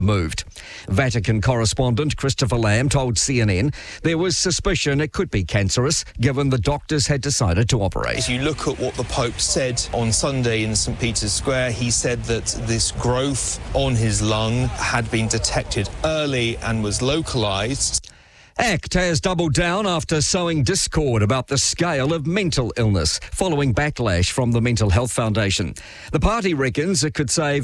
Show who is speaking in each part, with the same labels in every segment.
Speaker 1: moved. Vatican correspondent Christopher Lamb told CNN there was suspicion it could be cancerous, given the doctors had decided to operate.
Speaker 2: If you look at what the Pope said on Sunday in St. Peter's Square, he said that this growth on his lung had been detected early and was localised.
Speaker 1: ACT has doubled down after sowing discord about the scale of mental illness following backlash from the Mental Health Foundation. The party reckons it could save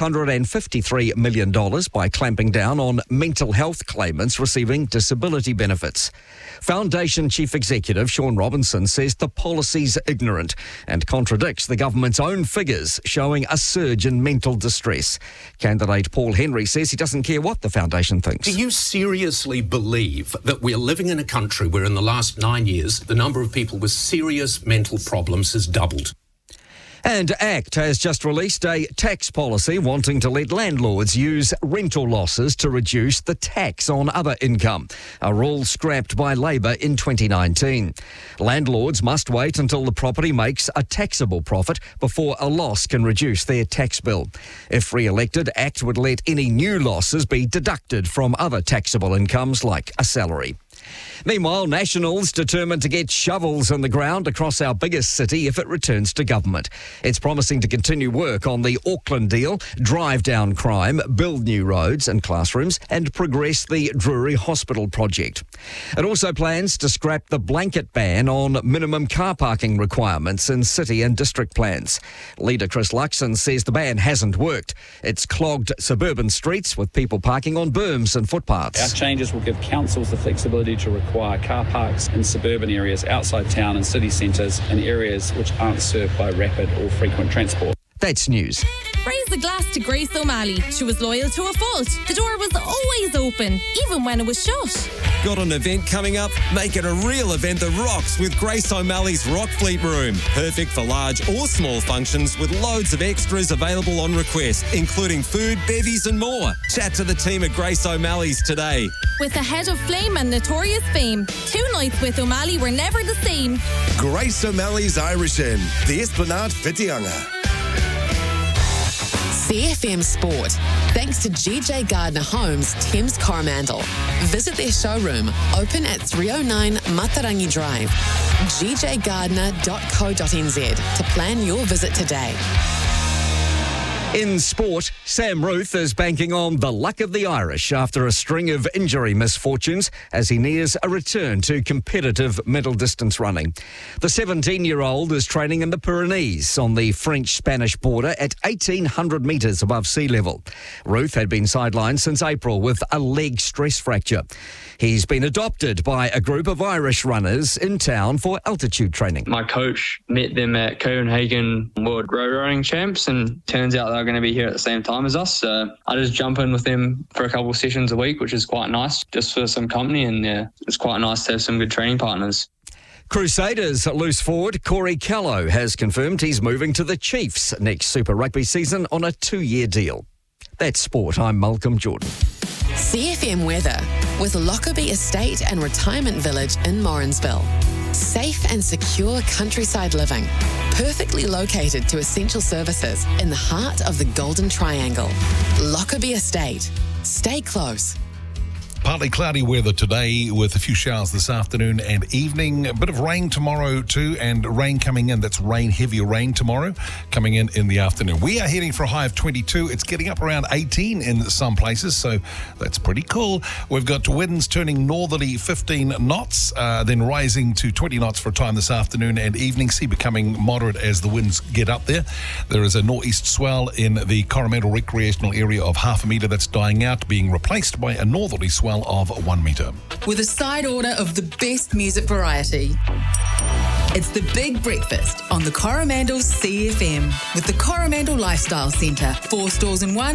Speaker 1: $653 million by clamping down on mental health claimants receiving disability benefits. Foundation Chief Executive Sean Robinson says the policy's ignorant and contradicts the government's own figures showing a surge in mental distress. Candidate Paul Henry says he doesn't care what the foundation thinks.
Speaker 3: Do you seriously believe that we're living in a country where in the last 9 years the number of people with serious mental problems has doubled?
Speaker 1: And ACT has just released a tax policy wanting to let landlords use rental losses to reduce the tax on other income, a rule scrapped by Labor in 2019. Landlords must wait until the property makes a taxable profit before a loss can reduce their tax bill. If re-elected, ACT would let any new losses be deducted from other taxable incomes like a salary. Meanwhile, Nationals determined to get shovels in the ground across our biggest city if it returns to government. It's promising to continue work on the Auckland deal, drive down crime, build new roads and classrooms, and progress the Drury Hospital project. It also plans to scrap the blanket ban on minimum car parking requirements in city and district plans. Leader Chris Luxon says the ban hasn't worked. It's clogged suburban streets with people parking on berms and footpaths.
Speaker 4: Our changes will give councils the flexibility to require car parks in suburban areas outside town and city centres and areas which aren't served by rapid or frequent transport.
Speaker 1: That's news.
Speaker 5: Raise the glass to Grace O'Malley. She was loyal to a fault. The door was always open, even when it was shut.
Speaker 6: Got an event coming up? Make it a real event that rocks with Grace O'Malley's Rock Fleet Room. Perfect for large or small functions with loads of extras available on request, including food, bevies and more. Chat to the team at Grace O'Malley's today.
Speaker 5: With a head of flame and notorious fame, 2 nights with O'Malley were never the same.
Speaker 7: Grace O'Malley's Irish Inn, the Esplanade Whitianga.
Speaker 8: CFM Sport, thanks to GJ Gardner Homes, Thames Coromandel. Visit their showroom, open at 309 Matarangi Drive. gjgardner.co.nz to plan your visit today.
Speaker 1: In sport, Sam Ruth is banking on the luck of the Irish after a string of injury misfortunes as he nears a return to competitive middle distance running. The 17-year-old is training in the Pyrenees on the French-Spanish border at 1,800 metres above sea level. Ruth had been sidelined since April with a leg stress fracture. He's been adopted by a group of Irish runners in town for altitude training.
Speaker 9: My coach met them at Copenhagen World Road Running Champs, and turns out they're going to be here at the same time as us. So I just jump in with them for a couple of sessions a week, which is quite nice, just for some company, and it's quite nice to have some good training partners.
Speaker 1: Crusaders loose forward Corey Callow has confirmed he's moving to the Chiefs next Super Rugby season on a 2-year deal. That's sport. I'm Malcolm Jordan.
Speaker 8: CFM weather with Lockerbie Estate and Retirement Village in Morrinsville. Safe and secure countryside living, perfectly located to essential services in the heart of the Golden Triangle. Lockerbie Estate. Stay close.
Speaker 10: Partly cloudy weather today with a few showers this afternoon and evening. A bit of rain tomorrow too, and rain coming in. That's rain, heavier rain tomorrow coming in the afternoon. We are heading for a high of 22. It's getting up around 18 in some places, so that's pretty cool. We've got winds turning northerly 15 knots, then rising to 20 knots for a time this afternoon and evening. Sea becoming moderate as the winds get up there. There is a northeast swell in the Coromandel recreational area of 0.5 metre that's dying out, being replaced by a northerly swell of 1 metre.
Speaker 11: With a side order of the best music variety. It's the Big Breakfast on the Coromandel CFM with the Coromandel Lifestyle Centre. 4 stores in one.